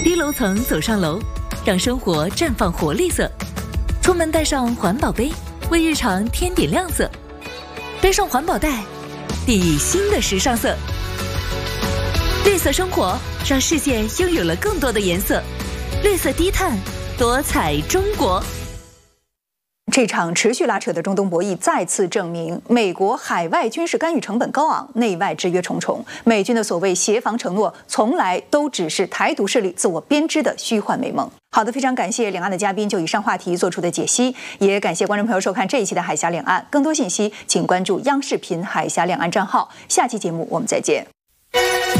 低楼层走上楼，让生活绽放活力色。出门带上环保杯，为日常添点亮色。背上环保袋，定义新的时尚色。绿色生活，让世界拥有了更多的颜色。绿色低碳，多彩中国。 这场持续拉扯的中东博弈再次证明，美国海外军事干预成本高昂，内外制约重重。美军的所谓协防承诺，从来都只是台独势力自我编织的虚幻美梦。好的，非常感谢两岸的嘉宾就以上话题做出的解析，也感谢观众朋友收看这一期的《海峡两岸》。更多信息，请关注央视频海峡两岸账号。下期节目我们再见。